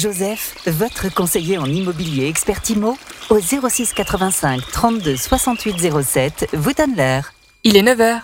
Joseph, votre conseiller en immobilier expert IMO, au 06 85 32 68 07, vous donne l'heure. Il est 9h.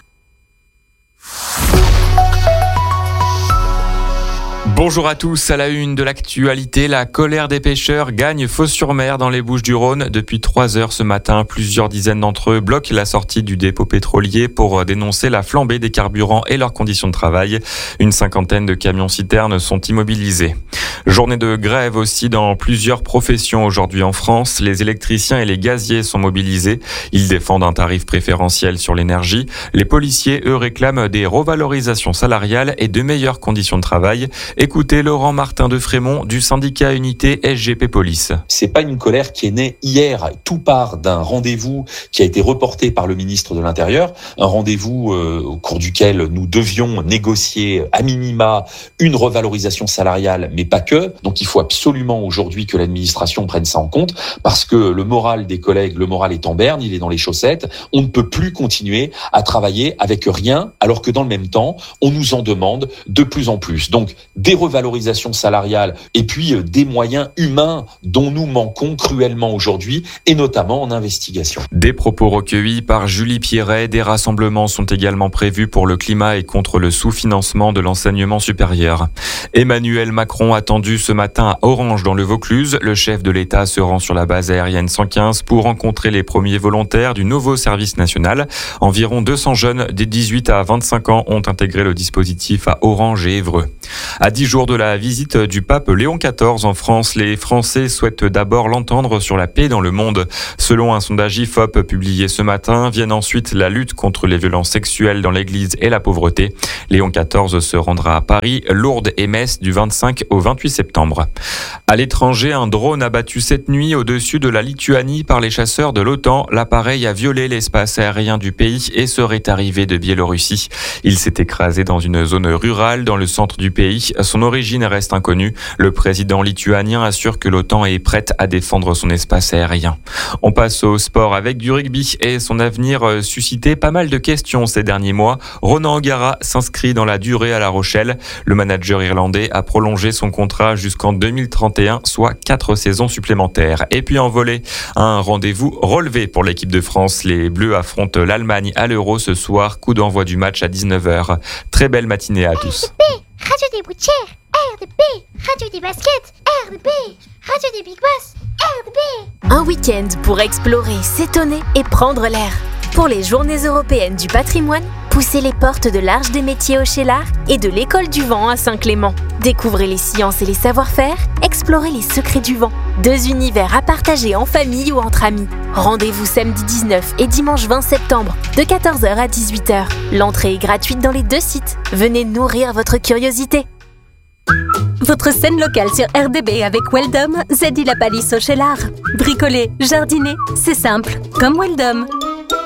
Bonjour à tous, à la une de l'actualité, la colère des pêcheurs gagne Fos-sur-Mer dans les Bouches-du-Rhône. Depuis 3 heures ce matin, plusieurs dizaines d'entre eux bloquent la sortie du dépôt pétrolier pour dénoncer la flambée des carburants et leurs conditions de travail. Une cinquantaine de camions-citernes sont immobilisés. Journée de grève aussi dans plusieurs professions aujourd'hui en France. Les électriciens et les gaziers sont mobilisés. Ils défendent un tarif préférentiel sur l'énergie. Les policiers, eux, réclament des revalorisations salariales et de meilleures conditions de travail. Écoutez Laurent Martin de Frémont du syndicat Unité SGP Police. C'est pas une colère qui est née hier. Tout part d'un rendez-vous qui a été reporté par le ministre de l'Intérieur. Un rendez-vous au cours duquel nous devions négocier à minima une revalorisation salariale, mais pas que. Donc il faut absolument aujourd'hui que l'administration prenne ça en compte parce que le moral des collègues, le moral est en berne, il est dans les chaussettes. On ne peut plus continuer à travailler avec rien alors que dans le même temps, on nous en demande de plus en plus. Donc des revalorisations salariales et puis des moyens humains dont nous manquons cruellement aujourd'hui et notamment en investigation. Des propos recueillis par Julie Pierret. Des rassemblements sont également prévus pour le climat et contre le sous-financement de l'enseignement supérieur. Emmanuel Macron attendu ce matin à Orange dans le Vaucluse. Le chef de l'État se rend sur la base aérienne 115 pour rencontrer les premiers volontaires du nouveau service national. Environ 200 jeunes des 18 à 25 ans ont intégré le dispositif à Orange et Évreux. À 10 jours de la visite du pape Léon XIV en France, les Français souhaitent d'abord l'entendre sur la paix dans le monde. Selon un sondage IFOP publié ce matin, viennent ensuite la lutte contre les violences sexuelles dans l'Église et la pauvreté. Léon XIV se rendra à Paris, Lourdes et Metz du 25 au 28 septembre. À l'étranger, un drone abattu cette nuit au-dessus de la Lituanie par les chasseurs de l'OTAN. L'appareil a violé l'espace aérien du pays et serait arrivé de Biélorussie. Il s'est écrasé dans une zone rurale dans le centre du pays. Son origine reste inconnue. Le président lituanien assure que l'OTAN est prête à défendre son espace aérien. On passe au sport avec du rugby et son avenir suscitait pas mal de questions ces derniers mois. Ronan O'Gara s'inscrit dans la durée à La Rochelle. Le manager irlandais a prolongé son contrat jusqu'en 2031, soit 4 saisons supplémentaires. Et puis en volley, un rendez-vous relevé pour l'équipe de France. Les Bleus affrontent l'Allemagne à l'Euro ce soir. Coup d'envoi du match à 19h. Très belle matinée à tous. Radio des Boutières, RDP, Radio des Baskets, RDP, Radio des Big Boss, RDP. Un week-end pour explorer, s'étonner et prendre l'air. Pour les Journées européennes du patrimoine, poussez les portes de l'Arche des métiers au Cheylard et de l'École du vent à Saint-Clément. Découvrez les sciences et les savoir-faire, explorez les secrets du vent. 2 univers à partager en famille ou entre amis. Rendez-vous samedi 19 et dimanche 20 septembre, de 14h à 18h. L'entrée est gratuite dans les 2 sites. Venez nourrir votre curiosité. Votre scène locale sur RDB avec Weldom, Zeddy la palisse au Cheylard. Bricoler, jardiner, c'est simple, comme Weldom.